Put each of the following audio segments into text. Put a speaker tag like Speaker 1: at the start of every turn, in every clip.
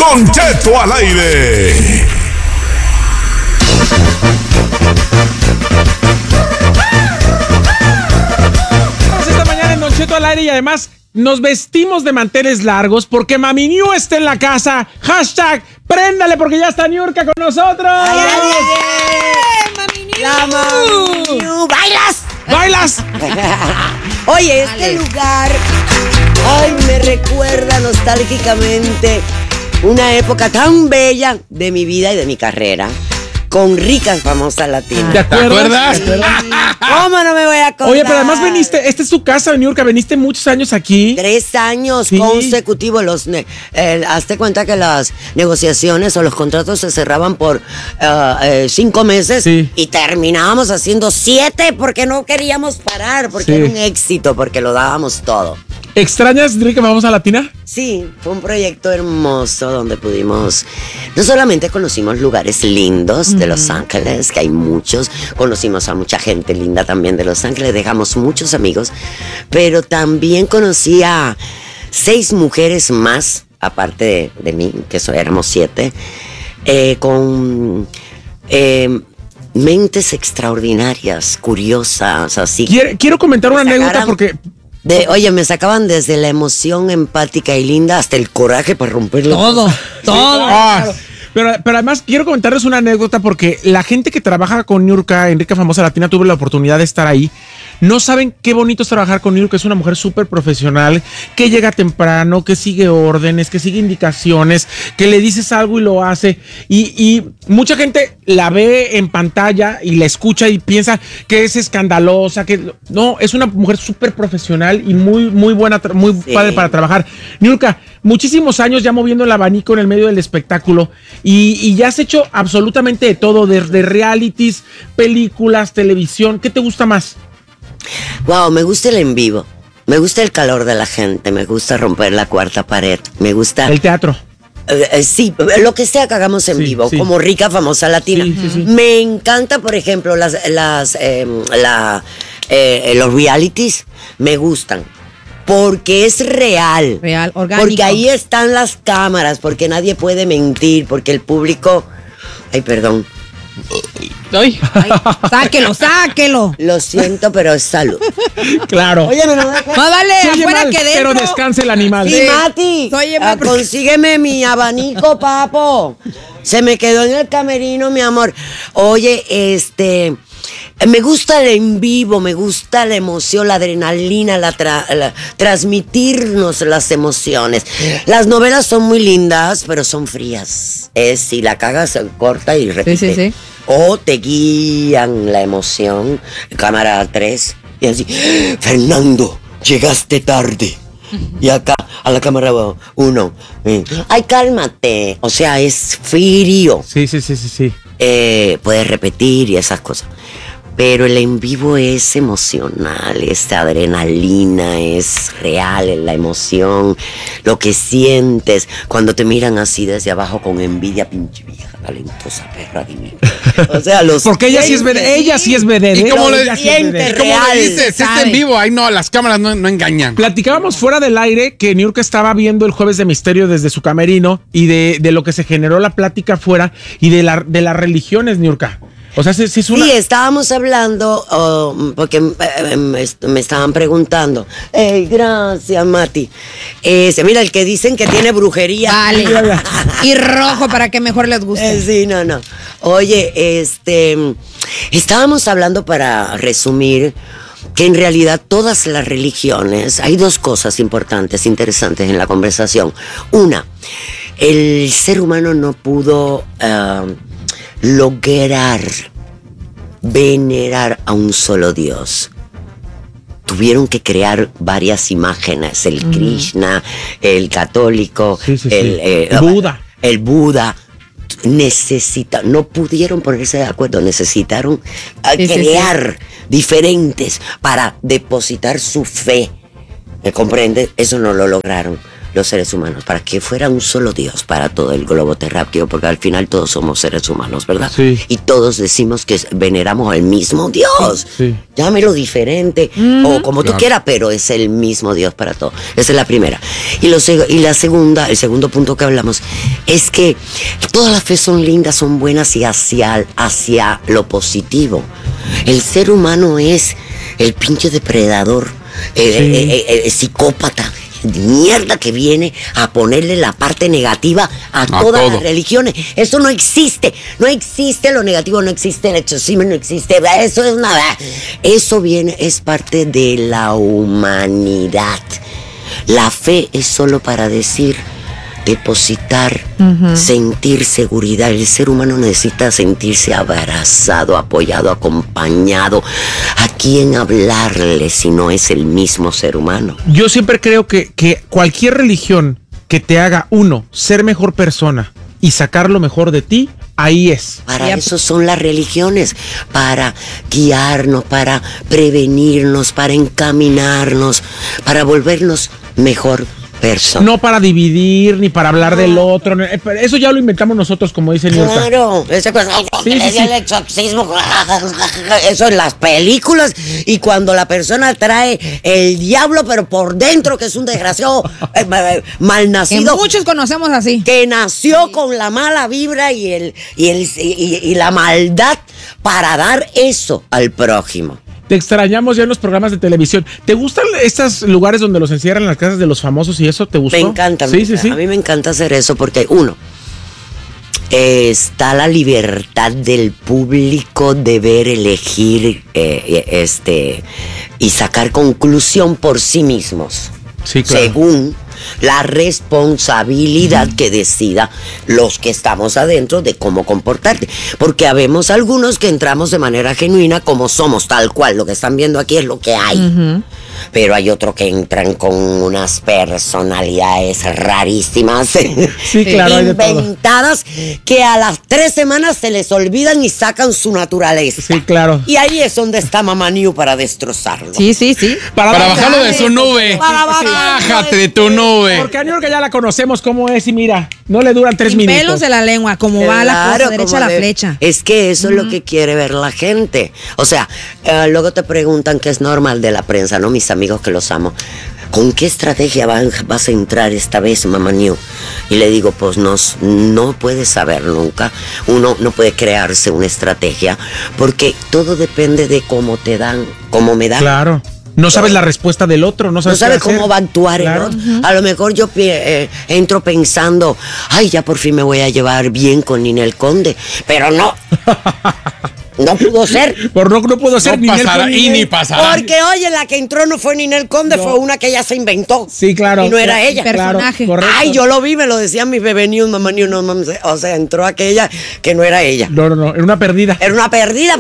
Speaker 1: Don Cheto al aire.
Speaker 2: Esta mañana en Don Cheto al aire y además nos vestimos de manteles largos porque Mami New está en la casa. Hashtag, préndale porque ya está Niurka con nosotros.
Speaker 3: ¡Ay, Mami New! ¡La Mami New! ¡Bailas!
Speaker 2: ¡Bailas!
Speaker 3: Oye, este lugar, me recuerda nostálgicamente una época tan bella de mi vida y de mi carrera. Con Rica Famosa Latina.
Speaker 2: ¿Te acuerdas?
Speaker 3: ¿Cómo no me voy a acordar?
Speaker 2: Oye, pero además viniste, esta es tu casa, Niurka, viniste muchos años aquí.
Speaker 3: 3 años consecutivos. Hazte cuenta que las negociaciones o los contratos se cerraban por 5 meses y terminábamos haciendo 7 porque no queríamos parar, porque era un éxito, porque lo dábamos todo.
Speaker 2: ¿Extrañas Rica Famosa Latina?
Speaker 3: Sí, fue un proyecto hermoso donde pudimos, no solamente conocimos lugares lindos de Los Ángeles, que hay muchos, conocimos a mucha gente linda también de Los Ángeles, dejamos muchos amigos, pero también conocí a 6 mujeres más, aparte de mí, que éramos 7, con mentes extraordinarias, curiosas, así.
Speaker 2: Quiero comentar una anécdota porque...
Speaker 3: Oye, me sacaban desde la emoción empática y linda hasta el coraje para romperlo.
Speaker 4: Todo.
Speaker 2: Claro. Pero además quiero comentarles una anécdota porque la gente que trabaja con Niurka en Rica Famosa Latina, tuve la oportunidad de estar ahí. No saben qué bonito es trabajar con Niurka. Es una mujer súper profesional, que llega temprano, que sigue órdenes, que sigue indicaciones, que le dices algo y lo hace. Y mucha gente la ve en pantalla y la escucha y piensa que es escandalosa, que no, es una mujer súper profesional y muy buena, muy padre para trabajar. Niurka, muchísimos años ya moviendo el abanico en el medio del espectáculo y ya has hecho absolutamente de todo, desde realities, películas, televisión. ¿Qué te gusta más?
Speaker 3: Wow, me gusta el en vivo, me gusta el calor de la gente, me gusta romper la cuarta pared, me gusta...
Speaker 2: El teatro.
Speaker 3: Sí, lo que sea que hagamos en vivo, como Rica Famosa Latina. Sí. Me encanta, por ejemplo, los realities, me gustan. Porque es real.
Speaker 4: Real, orgánico.
Speaker 3: Porque ahí están las cámaras, porque nadie puede mentir, porque el público... Ay, perdón.
Speaker 4: Ay, sáquelo.
Speaker 3: Lo siento, pero es salud.
Speaker 2: Claro.
Speaker 3: Oye, no
Speaker 4: vale, afuera que dentro.
Speaker 2: Pero descanse el animal.
Speaker 3: Sí, Mati, consígueme mi abanico, papo. Se me quedó en el camerino, mi amor. Oye, me gusta el en vivo, me gusta la emoción, la adrenalina, transmitirnos las emociones. Las novelas son muy lindas, pero son frías. Si la cagas, se corta y repite.
Speaker 4: Sí.
Speaker 3: O te guían la emoción, cámara 3, y así, Fernando, llegaste tarde. Y acá, a la cámara 1, ay, cálmate. O sea, es frío.
Speaker 2: Sí.
Speaker 3: Puedes repetir y esas cosas. Pero el en vivo es emocional, es adrenalina, es real, la emoción, lo que sientes cuando te miran así desde abajo con envidia, pinche vieja talentosa, perra divina. O sea,
Speaker 2: porque ella sí es vedette.
Speaker 1: Y como le
Speaker 3: real,
Speaker 1: dices, es en vivo, ahí no, las cámaras no engañan.
Speaker 2: Platicábamos fuera del aire que Niurka estaba viendo el Jueves de Misterio desde su camerino y de lo que se generó la plática afuera y de las religiones, Niurka. O sea, sí es una...
Speaker 3: Sí, estábamos hablando, porque me estaban preguntando. Gracias, Mati. Mira, el que dicen que tiene brujería.
Speaker 4: Vale. Y rojo para que mejor les guste.
Speaker 3: Sí, no. Oye, estábamos hablando, para resumir, que en realidad todas las religiones, hay 2 cosas importantes, interesantes en la conversación. Una, el ser humano no pudo... lograr venerar a un solo Dios. Tuvieron que crear varias imágenes, el Krishna, el católico, el
Speaker 2: Buda.
Speaker 3: El Buda. No pudieron ponerse de acuerdo, necesitaron crear diferentes para depositar su fe. ¿Me comprende? Eso no lo lograron. los seres humanos, para que fuera un solo Dios para todo el globo terráqueo, porque al final todos somos seres humanos, ¿verdad?
Speaker 2: Sí.
Speaker 3: Y todos decimos que veneramos al mismo Dios.
Speaker 2: Sí.
Speaker 3: Llámelo diferente o como tú quieras, pero es el mismo Dios para todos. Esa es la primera. Y la segunda, el segundo punto que hablamos, es que todas las fe son lindas, son buenas y hacia lo positivo. El ser humano es el pinche depredador, el psicópata, mierda que viene a ponerle la parte negativa a todas
Speaker 1: todo.
Speaker 3: las religiones. Eso no existe. No existe lo negativo, no existe el exorcismo, no existe. Eso es nada. Eso viene, es parte de la humanidad. La fe es solo para decir, depositar, sentir seguridad. El ser humano necesita sentirse abrazado, apoyado, acompañado. ¿A quién hablarle si no es el mismo ser humano?
Speaker 2: Yo siempre creo que cualquier religión que te haga, ser mejor persona y sacar lo mejor de ti, ahí es.
Speaker 3: Para eso son las religiones, para guiarnos, para prevenirnos, para encaminarnos, para volvernos mejor persona.
Speaker 2: No para dividir, ni para hablar del otro. Eso ya lo inventamos nosotros, como dice Niurka.
Speaker 3: Claro, el exorcismo, eso en las películas, y cuando la persona trae el diablo, pero por dentro, que es un desgraciado malnacido.
Speaker 4: Que muchos conocemos así.
Speaker 3: Que nació con la mala vibra y la maldad para dar eso al prójimo.
Speaker 2: Te extrañamos ya en los programas de televisión. ¿Te gustan estos lugares donde los encierran en las casas de los famosos y eso? ¿Te gustó?
Speaker 3: Me encanta.
Speaker 2: Sí.
Speaker 3: A mí me encanta hacer eso porque, está la libertad del público de ver, elegir, y sacar conclusión por sí mismos.
Speaker 2: Sí, claro.
Speaker 3: Según la responsabilidad que decida los que estamos adentro de cómo comportarte. Porque habemos algunos que entramos de manera genuina como somos, tal cual. Lo que están viendo aquí es lo que hay. Pero hay otros que entran con unas personalidades rarísimas.
Speaker 2: Sí, claro, hay de todo.
Speaker 3: Inventadas, que a las 3 semanas se les olvidan y sacan su naturaleza.
Speaker 2: Sí, claro.
Speaker 3: Y ahí es donde está Mamá New para destrozarlo.
Speaker 4: Sí.
Speaker 1: Para bajarlo de su nube. Bájate de tu nube.
Speaker 2: Porque a Niurka ya la conocemos cómo es y mira, no le duran 3
Speaker 4: Sin
Speaker 2: minutos.
Speaker 4: pelos de la lengua, como va la cosa, derecha a la flecha.
Speaker 3: Es que eso es lo que quiere ver la gente. O sea, luego te preguntan qué es normal de la prensa, ¿no? Mis amigos que los amo. ¿Con qué estrategia vas a entrar esta vez, Mamá New? Y le digo, pues no puedes saber nunca. Uno no puede crearse una estrategia porque todo depende de cómo me dan.
Speaker 2: Claro. No sabes la respuesta del otro, no sabes
Speaker 3: cómo va a actuar el otro. A lo mejor yo entro pensando, ay, ya por fin me voy a llevar bien con Ninel Conde, pero no. No pudo ser.
Speaker 2: No pudo ser.
Speaker 1: No pasará y ni pasará.
Speaker 3: Porque, oye, la que entró no fue Ninel Conde, fue una que ella se inventó.
Speaker 2: Sí, claro.
Speaker 3: Y no era ella.
Speaker 4: Personaje.
Speaker 2: Claro,
Speaker 3: ay, yo lo vi, me lo decían mis bebé News, Mamá News, no mames. O sea, entró aquella que no era ella.
Speaker 2: No, era una perdida.
Speaker 3: Era una perdida.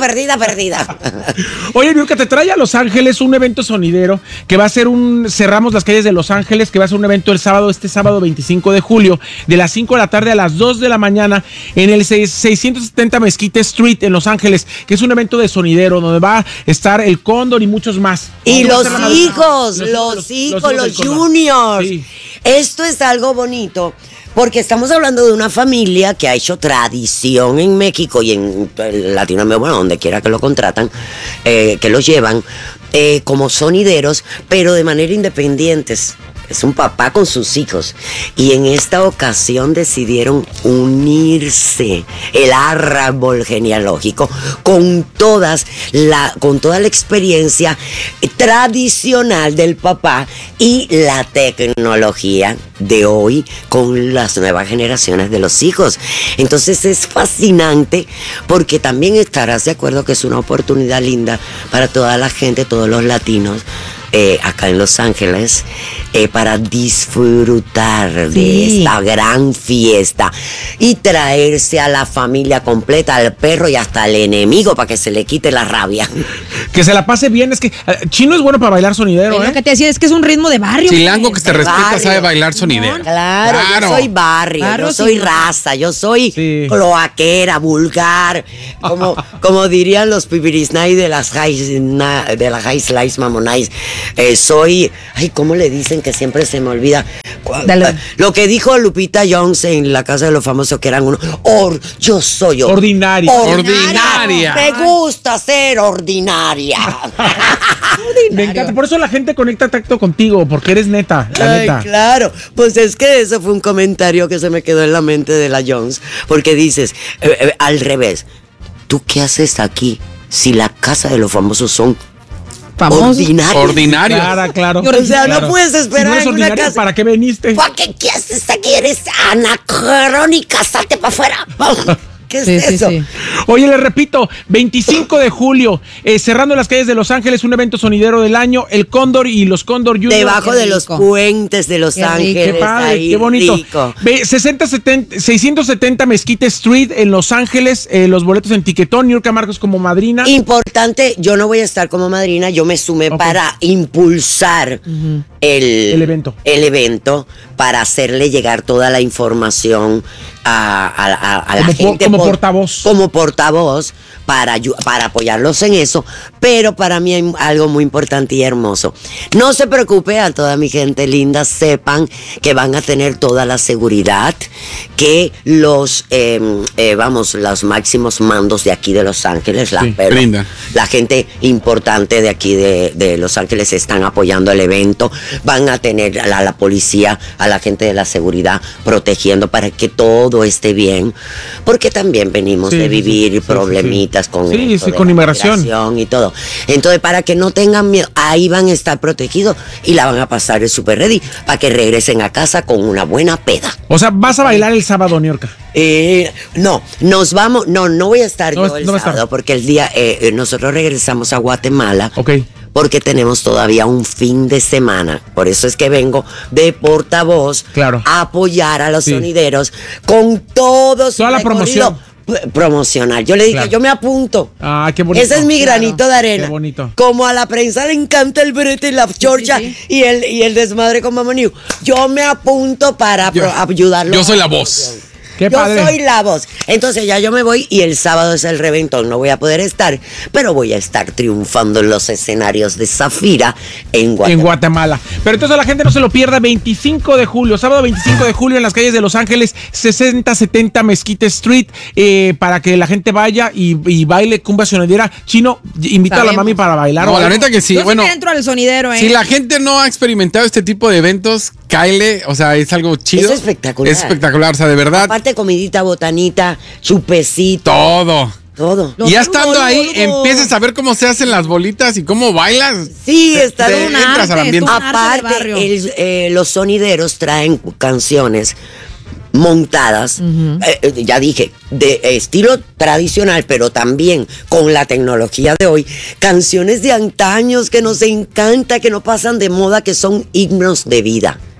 Speaker 2: Oye, Niurka, te trae a Los Ángeles un evento sonidero que va a ser cerramos las calles de Los Ángeles, que va a ser un evento este sábado 25 de julio, de las 5 de la tarde a las 2 de la mañana, en el 670 Mesquite Street, en Los Ángeles, que es un evento de sonidero, donde va a estar el Cóndor y muchos más.
Speaker 3: Y los hijos, los juniors.
Speaker 2: Sí.
Speaker 3: Esto es algo bonito, porque estamos hablando de una familia que ha hecho tradición en México y en Latinoamérica, bueno, donde quiera que lo contratan, que los llevan como sonideros, pero de manera independientes. Es un papá con sus hijos. Y en esta ocasión decidieron unirse el árbol genealógico con toda la experiencia tradicional del papá y la tecnología de hoy con las nuevas generaciones de los hijos. Entonces es fascinante porque también estarás de acuerdo que es una oportunidad linda para toda la gente, todos los latinos, acá en Los Ángeles, para disfrutar de esta gran fiesta y traerse a la familia completa, al perro y hasta al enemigo para que se le quite la rabia.
Speaker 2: Que se la pase bien. Es que Chino es bueno para bailar sonidero,
Speaker 4: Lo que te decía es que es un ritmo de barrio.
Speaker 1: Chilango que se respeta sabe bailar sonidero.
Speaker 3: Claro, yo soy barrio, yo soy raza, yo soy cloaquera, vulgar, como dirían los pipirisnay de la High Slice Mamonais. soy, ay, ¿cómo le dicen que siempre se me olvida?
Speaker 4: Dale.
Speaker 3: Lo que dijo Lupita Jones en La Casa de los Famosos, que eran uno, yo soy
Speaker 2: Ordinaria.
Speaker 1: Ordinaria.
Speaker 3: Me gusta ser ordinaria.
Speaker 2: Me encanta, por eso la gente conecta tacto contigo, porque eres neta, la
Speaker 3: Ay,
Speaker 2: neta.
Speaker 3: claro, pues es que eso fue un comentario que se me quedó en la mente de la Jones, porque dices, al revés, ¿tú qué haces aquí si La Casa de los Famosos son
Speaker 4: Famosos.
Speaker 1: Ordinario.
Speaker 2: Claro.
Speaker 3: O sea,
Speaker 2: Claro.
Speaker 3: no puedes esperar
Speaker 2: Si no eres
Speaker 3: en una
Speaker 2: ordinaria,
Speaker 3: casa.
Speaker 2: ¿para qué viniste?
Speaker 3: ¿Para qué haces aquí? Eres anacrónica, salte para afuera. ¿Qué es
Speaker 4: Sí, sí,
Speaker 3: eso?
Speaker 4: sí.
Speaker 2: Oye, les repito, 25 de julio, cerrando las calles de Los Ángeles, un evento sonidero del año, el Cóndor y los Cóndor Junior.
Speaker 3: Debajo
Speaker 4: Qué
Speaker 3: de los
Speaker 4: rico.
Speaker 3: puentes de Los
Speaker 4: Qué rico.
Speaker 3: Ángeles.
Speaker 2: Qué padre,
Speaker 3: ahí,
Speaker 2: qué bonito.
Speaker 3: rico.
Speaker 2: 670 Mesquite Street en Los Ángeles, los boletos en Tiquetón, Niurka Marcos como madrina.
Speaker 3: Importante, yo no voy a estar como madrina, yo me sumé
Speaker 2: Ok.
Speaker 3: para impulsar
Speaker 2: El evento.
Speaker 3: El evento, para hacerle llegar toda la información a la
Speaker 2: Como
Speaker 3: gente.
Speaker 2: como portavoz.
Speaker 3: Como portavoz, para apoyarlos en eso. Pero para mí hay algo muy importante y hermoso. No se preocupe, a toda mi gente linda, sepan que van a tener toda la seguridad, que los máximos mandos de aquí de Los Ángeles,
Speaker 1: Sí, brindan.
Speaker 3: la gente importante de aquí de Los Ángeles están apoyando el evento. Van a tener a la policía, a la gente de la seguridad protegiendo para que todo esté bien, porque también venimos
Speaker 2: Sí,
Speaker 3: de
Speaker 2: sí,
Speaker 3: vivir
Speaker 2: sí,
Speaker 3: problemitas con
Speaker 2: Sí,
Speaker 3: esto
Speaker 2: sí,
Speaker 3: de
Speaker 2: con
Speaker 3: la
Speaker 2: inmigración.
Speaker 3: y todo. Entonces, para que no tengan miedo, ahí van a estar protegidos y la van a pasar el super ready para que regresen a casa con una buena peda.
Speaker 2: O sea, vas a bailar el sábado, Niurka.
Speaker 3: No voy a estar
Speaker 2: No
Speaker 3: yo el
Speaker 2: va a estar.
Speaker 3: sábado, porque el día nosotros regresamos a Guatemala.
Speaker 2: Ok.
Speaker 3: Porque tenemos todavía un fin de semana. Por eso es que vengo de portavoz
Speaker 2: Claro.
Speaker 3: a apoyar a los
Speaker 2: Sí.
Speaker 3: sonideros con todo su
Speaker 2: Toda la
Speaker 3: recorrido promocional. Yo le dije,
Speaker 2: Claro.
Speaker 3: yo me apunto.
Speaker 2: Ah, qué bonito.
Speaker 3: Ese es mi
Speaker 2: Claro.
Speaker 3: granito de arena.
Speaker 2: Qué bonito.
Speaker 3: Como a la prensa le encanta el brete y la chorcha
Speaker 4: sí.
Speaker 3: y el desmadre con Mama New. Yo me apunto para ayudarlo.
Speaker 1: Yo soy la voz.
Speaker 2: Qué
Speaker 3: Yo
Speaker 2: padre.
Speaker 3: soy la voz. Entonces ya yo me voy y el sábado es el reventón. No voy a poder estar, pero voy a estar triunfando en los escenarios de Zafira en Guatemala.
Speaker 2: En Guatemala. Pero entonces la gente no se lo pierda, 25 de julio, sábado 25 de julio en las calles de Los Ángeles, 6070 Mesquite Street, para que la gente vaya y baile cumbia sonidera. Chino, invita a la mami para bailar.
Speaker 1: No,
Speaker 2: o
Speaker 1: la
Speaker 2: algo.
Speaker 1: neta que sí.
Speaker 4: Yo
Speaker 1: Bueno,
Speaker 4: sí me entro al sonidero,
Speaker 1: si la gente no ha experimentado este tipo de eventos, cáele, o sea, es algo chido.
Speaker 3: Es espectacular.
Speaker 1: Es espectacular, o sea, de verdad,
Speaker 3: Aparte comidita, botanita, chupecito,
Speaker 1: todo.
Speaker 3: todo.
Speaker 4: Lo
Speaker 1: Y ya
Speaker 4: saludo,
Speaker 1: estando ahí,
Speaker 4: boludo.
Speaker 1: empiezas a ver cómo se hacen las bolitas y cómo bailas.
Speaker 3: Sí, está
Speaker 1: Te
Speaker 4: un
Speaker 1: entras al
Speaker 4: arte,
Speaker 1: ambiente.
Speaker 4: es un arte de
Speaker 3: Aparte,
Speaker 4: barrio.
Speaker 3: los sonideros traen canciones montadas, ya dije, de estilo tradicional, pero también con la tecnología de hoy, canciones de antaños que nos encanta, que no pasan de moda, que son himnos de vida.